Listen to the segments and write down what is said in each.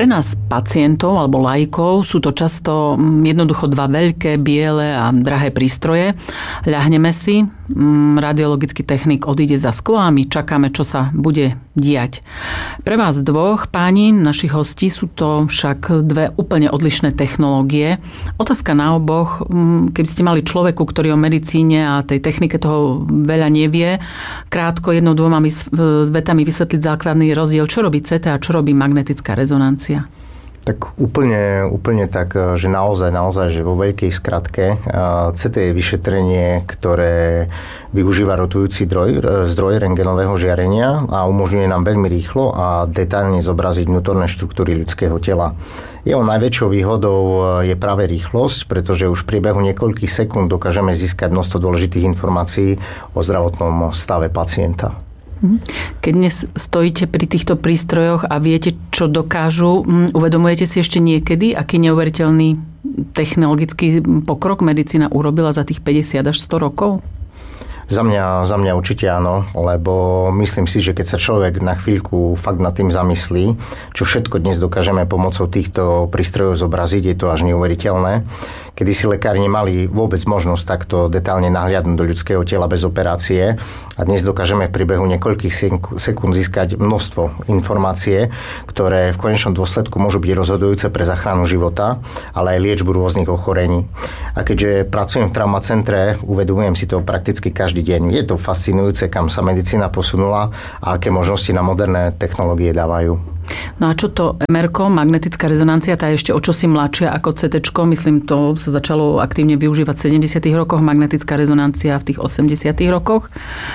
Pre nás pacientov alebo laikov sú to často jednoducho dva veľké, biele a drahé prístroje. Ľahneme si, radiologický technik odíde za sklo a my čakáme, čo sa bude diať. Pre vás dvoch, páni, našich hostí, sú to však dve úplne odlišné technológie. Otázka na oboch, keby ste mali človeku, ktorý o medicíne a tej technike toho veľa nevie, krátko jednou, dvoma vetami vysvetliť základný rozdiel, čo robí CT a čo robí magnetická rezonancia. Tak úplne tak, že naozaj, že vo veľkej skratke CT je vyšetrenie, ktoré využíva rotujúci zdroj rentgenového žiarenia a umožňuje nám veľmi rýchlo a detailne zobraziť vnútorné štruktúry ľudského tela. Jeho najväčšou výhodou je práve rýchlosť, pretože už v priebehu niekoľkých sekúnd dokážeme získať množstvo dôležitých informácií o zdravotnom stave pacienta. Keď dnes stojíte pri týchto prístrojoch a viete, čo dokážu, uvedomujete si ešte niekedy, aký neuveriteľný technologický pokrok medicína urobila za tých 50 až 100 rokov? Za mňa určite áno, lebo myslím si, že keď sa človek na chvíľku fakt nad tým zamyslí, čo všetko dnes dokážeme pomocou týchto prístrojov zobraziť, je to až neuveriteľné. Kedy si lekári nemali vôbec možnosť takto detailne nahliadnúť do ľudského tela bez operácie a dnes dokážeme v priebehu niekoľkých sekúnd získať množstvo informácie, ktoré v konečnom dôsledku môžu byť rozhodujúce pre záchranu života, ale aj liečbu rôznych ochorení. A keďže pracujem v traumacentre, uvedomujem si to prakticky každý deň. Je to fascinujúce, kam sa medicína posunula a aké možnosti na moderné technológie dávajú. No a čo to MR-ko, magnetická rezonancia, tá je ešte o čosi mladšia ako CT-čko, myslím, to sa začalo aktívne využívať v 70. rokoch, magnetická rezonancia v tých 80. rokoch.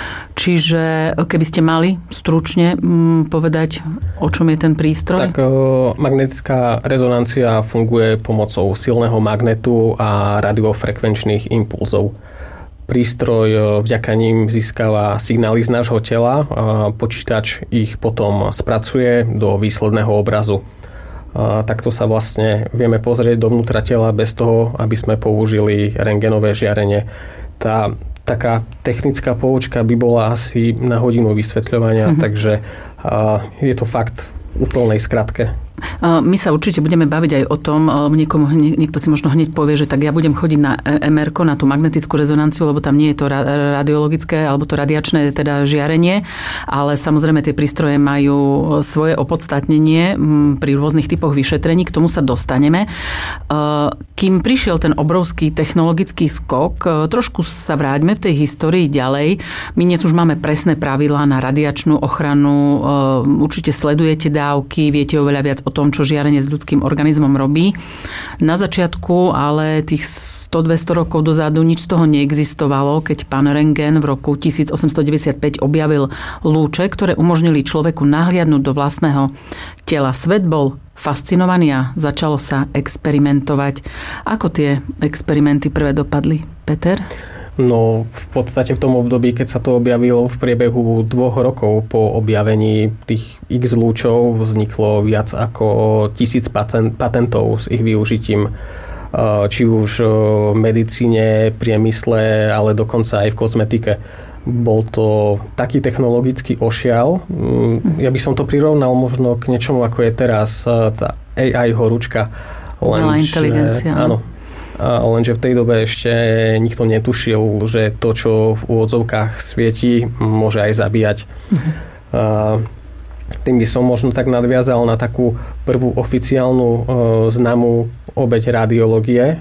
Čiže keby ste mali stručne povedať, o čom je ten prístroj? Tak magnetická rezonancia funguje pomocou silného magnetu a radiofrekvenčných impulzov. Prístroj vďaka ním získava signály z nášho tela a počítač ich potom spracuje do výsledného obrazu. Takto sa vlastne vieme pozrieť dovnútra tela bez toho, aby sme použili rentgenové žiarenie. Tá taká technická poučka by bola asi na hodinu vysvetľovania, takže je to fakt v úplnej skratke. My sa určite budeme baviť aj o tom, niekto si možno hneď povie, že tak ja budem chodiť na MR-ko, na tú magnetickú rezonanciu, lebo tam nie je to radiologické alebo to radiačné teda žiarenie, ale samozrejme tie prístroje majú svoje opodstatnenie pri rôznych typoch vyšetrení, k tomu sa dostaneme. Kým prišiel ten obrovský technologický skok, trošku sa vráťme v tej histórii ďalej. My dnes už máme presné pravidlá na radiačnú ochranu, určite sledujete dávky, viete oveľa viac o tom, čo žiarenie s ľudským organizmom robí. Na začiatku ale tých 100-200 rokov dozadu nič z toho neexistovalo, keď pán Röntgen v roku 1895 objavil lúče, ktoré umožnili človeku nahliadnúť do vlastného tela. Svet bol fascinovaný a začalo sa experimentovať. Ako tie experimenty prvé dopadli, Peter? No, v podstate v tom období, keď sa to objavilo v priebehu 2 rokov po objavení tých X lúčov, vzniklo viac ako 1000 patentov s ich využitím, či už v medicíne, priemysle, ale dokonca aj v kozmetike. Bol to taký technologický ošial. Ja by som to prirovnal možno k niečomu, ako je teraz tá AI horúčka. Umelá inteligencia. Áno. Lenže v tej dobe ešte nikto netušil, že to, čo v úvodzovkách svieti, môže aj zabíjať. Tým by som možno tak nadviazal na takú prvú oficiálnu známú obeť radiológie.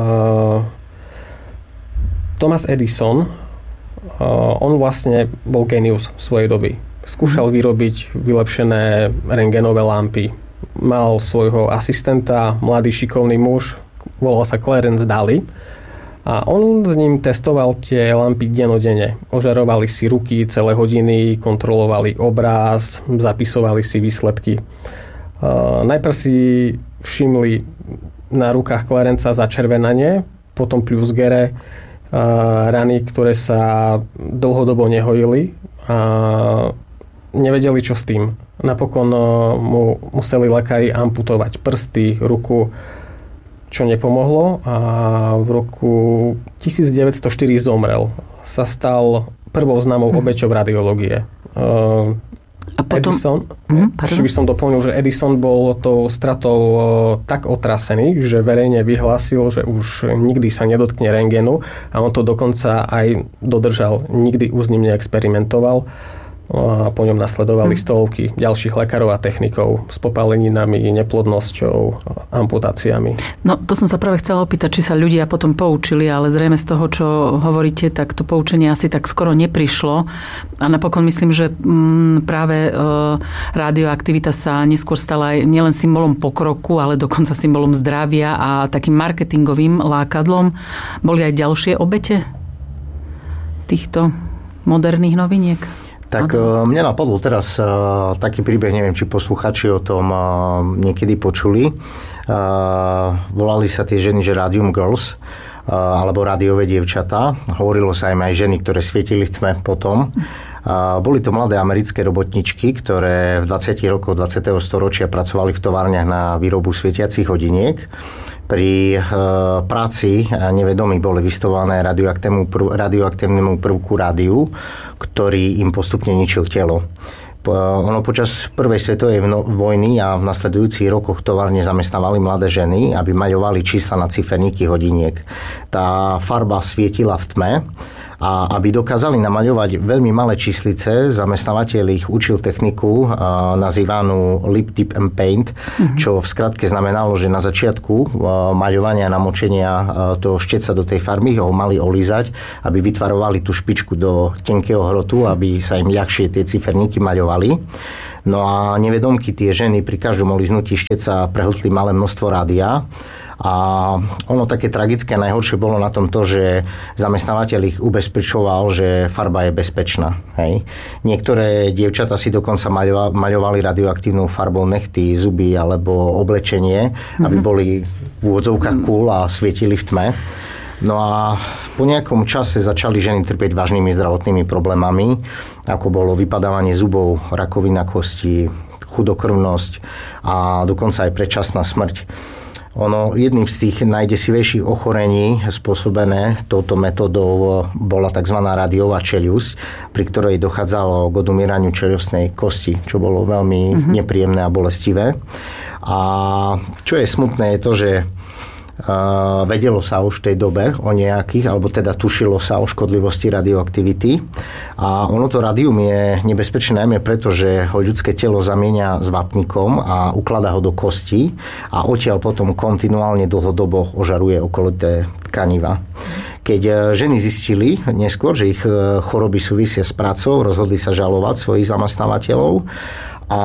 Thomas Edison, on vlastne bol génius svojej doby. Skúšal vyrobiť vylepšené rentgenové lampy. Mal svojho asistenta, mladý šikovný muž, volal sa Clarence Daly a on s ním testoval tie lampy denodenne. Ožarovali si ruky celé hodiny, kontrolovali obraz, zapisovali si výsledky. Najprv si všimli na rukách Clarenca začervenanie, potom pľuzgere, rany, ktoré sa dlhodobo nehojili a nevedeli, čo s tým. Napokon mu museli lekári amputovať prsty, ruku, čo nepomohlo a v roku 1904 zomrel. Sa stal prvou známou obeťou radiológie. A potom... Edison, ešte by som doplnil, že Edison bol tou stratou tak otrasený, že verejne vyhlásil, že už nikdy sa nedotkne rentgenu a on to dokonca aj dodržal. Nikdy už s ním neexperimentoval. A po ňom nasledovali stovky ďalších lekárov a technikov s popáleninami, neplodnosťou, amputáciami. No, to som sa práve chcela opýtať, či sa ľudia potom poučili, ale zrejme z toho, čo hovoríte, tak to poučenie asi tak skoro neprišlo. A napokon myslím, že práve radioaktivita sa neskôr stala aj nielen symbolom pokroku, ale dokonca symbolom zdravia a takým marketingovým lákadlom. Boli aj ďalšie obete týchto moderných noviniek? Tak mne napadol teraz taký príbeh, neviem, či posluchači o tom niekedy počuli. Volali sa tie ženy, že Radium Girls, alebo rádiové dievčatá. Hovorilo sa im aj ženy, ktoré svietili v tme potom. Boli to mladé americké robotničky, ktoré v 20 rokoch 20. storočia pracovali v továrniach na výrobu svietiacich hodiniek. Pri práci nevedomí boli vystavované radioaktívnemu prvku rádiu, ktorý im postupne ničil telo. Ono počas prvej svetovej vojny a v nasledujúcich rokoch továrne zamestnávali mladé ženy, aby maľovali čísla na ciferníky hodiniek. Tá farba svietila v tme a aby dokázali namaľovať veľmi malé číslice, zamestnávateľ ich učil techniku nazývanú lip tip and paint, čo v skratke znamenalo, že na začiatku maľovania, namočenia toho šteca do tej farby ho mali olízať, aby vytvarovali tú špičku do tenkého hrotu, aby sa im ľahšie tie ciferníky maľovali. No a nevedomky tie ženy pri každom olíznutí šteca prehltli malé množstvo rádia. A ono také tragické najhoršie bolo na tom to, že zamestnávateľ ich ubezpečoval, že farba je bezpečná. Hej. Niektoré dievčatá si dokonca maľovali radioaktívnou farbou nechty, zuby alebo oblečenie, aby boli v úvodzovkách cool a svietili v tme. No a po nejakom čase začali ženy trpieť vážnymi zdravotnými problémami, ako bolo vypadávanie zubov, rakovina kosti, chudokrvnosť a dokonca aj predčasná smrť. Jedným z tých najdesivejších ochorení spôsobené touto metódou bola tzv. Rádiová čeľusť, pri ktorej dochádzalo k odumieraniu čeľustnej kosti, čo bolo veľmi nepríjemné a bolestivé. A čo je smutné je to, že vedelo sa už v tej dobe o nejakých, alebo teda tušilo sa o škodlivosti radioaktivity. A ono to rádium je nebezpečné najmä preto, že ho ľudské telo zamieňa s vápnikom a ukladá ho do kosti a odtiaľ potom kontinuálne dlhodobo ožaruje okolité tkaniva. Keď ženy zistili neskôr, že ich choroby súvisia s prácou, rozhodli sa žalovať svojich zamestnávateľov. A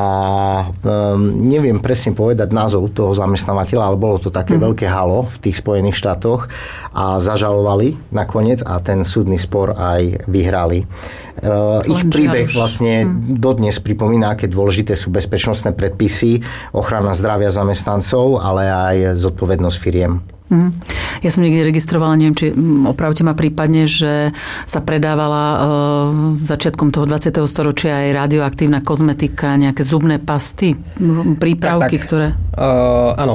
neviem presne povedať názov toho zamestnávateľa, ale bolo to také veľké halo v tých Spojených štátoch a zažalovali nakoniec a ten súdny spor aj vyhrali. Ich príbeh vlastne dodnes pripomína, aké dôležité sú bezpečnostné predpisy, ochrana zdravia zamestnancov, ale aj zodpovednosť firiem. Ja som niekde registrovala, neviem, či opravte ma prípadne, že sa predávala začiatkom toho 20. storočia aj radioaktívna kozmetika, nejaké zubné pasty, prípravky, tak. Ktoré... Áno.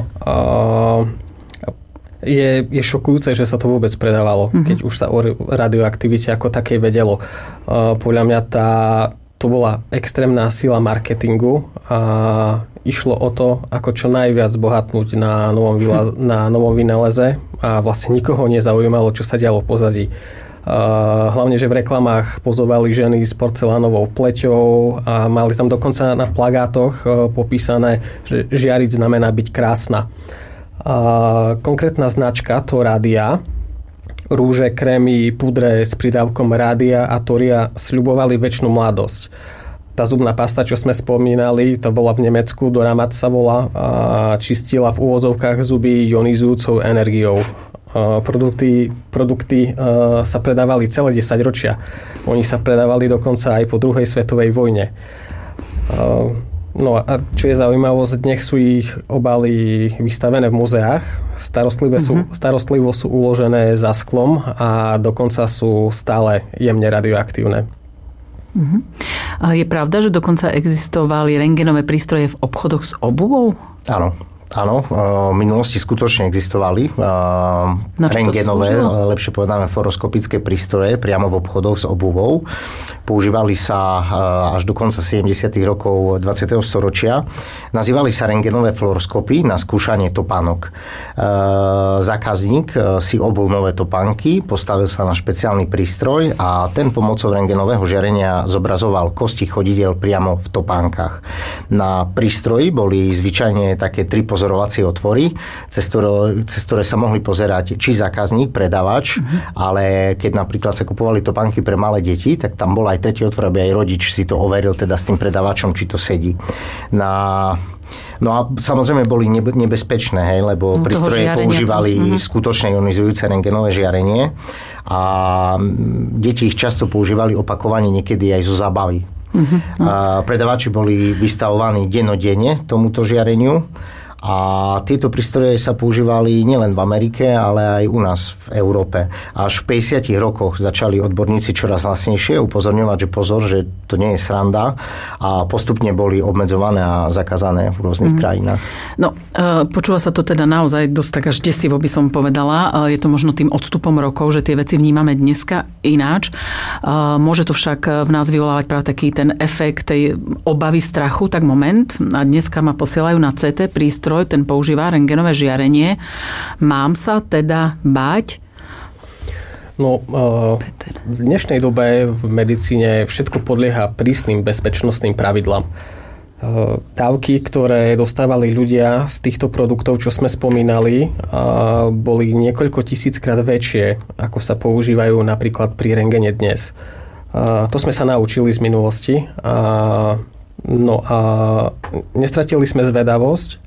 Je šokujúce, že sa to vôbec predávalo, keď už sa o radioaktivite ako takej vedelo. Podľa mňa to bola extrémna sila marketingu a išlo o to, ako čo najviac bohatnúť na novom vynáleze a vlastne nikoho nezaujímalo, čo sa dialo v pozadí. Hlavne, že v reklamách pozovali ženy s porcelánovou pleťou a mali tam dokonca na plagátoch popísané, že žiariť znamená byť krásna. Konkrétna značka to rádia, rúže, krémy, pudre s pridávkom rádia a toria sľubovali večnú mladosť. Tá zubná pasta, čo sme spomínali, to bola v Nemecku, Doramat sa volá, a čistila v úvozovkách zuby ionizujúcou energiou. Produkty sa predávali celé 10 ročia. Oni sa predávali dokonca aj po druhej svetovej vojne. No a čo je zaujímavosť, dnes sú ich obaly vystavené v muzeách. Starostlivo sú uložené za sklom a dokonca sú stále jemne radioaktívne. Je pravda, že dokonca existovali rentgenové prístroje v obchodoch s obuvou? Áno. Áno, v minulosti skutočne existovali rentgenové, lepšie povedané fluoroskopické prístroje priamo v obchodoch s obuvou. Používali sa až do konca 70. rokov 20. storočia. Nazývali sa rentgenové fluoroskopy na skúšanie topánok. Zákazník si obul nové topánky, postavil sa na špeciálny prístroj a ten pomocou rentgenového žiarenia zobrazoval kosti chodidiel priamo v topánkach. Na prístroji boli zvyčajne také 3 pozorovacie otvory, cez ktoré sa mohli pozerať či zákazník, predávač, ale keď napríklad sa kupovali topánky pre malé deti, tak tam bol aj tretí otvor, aby aj rodič si to overil teda s tým predávačom, či to sedí. No a samozrejme boli nebezpečné, lebo prístroje používali skutočne ionizujúce rentgenové žiarenie a deti ich často používali opakovane niekedy aj zo zábavy. Predávači boli vystavovaní dennodenne tomuto žiareniu a tieto prístroje sa používali nielen v Amerike, ale aj u nás v Európe. Až v 50 rokoch začali odborníci čoraz hlasnejšie upozorňovať, že pozor, že to nie je sranda a postupne boli obmedzované a zakázané v rôznych krajinách. No, počúva sa to teda naozaj dosť tak až desivo, by som povedala. Je to možno tým odstupom rokov, že tie veci vnímame dneska ináč. Môže to však v nás vyvolávať práve taký ten efekt tej obavy, strachu, tak moment. A dneska ma posielajú na CT prístroj, ten používa rentgenové žiarenie. Mám sa teda báť? No, v dnešnej dobe v medicíne všetko podlieha prísnym bezpečnostným pravidlám. Dávky, ktoré dostávali ľudia z týchto produktov, čo sme spomínali, boli niekoľko tisíckrát väčšie, ako sa používajú napríklad pri rentgene dnes. To sme sa naučili z minulosti. No a nestratili sme zvedavosť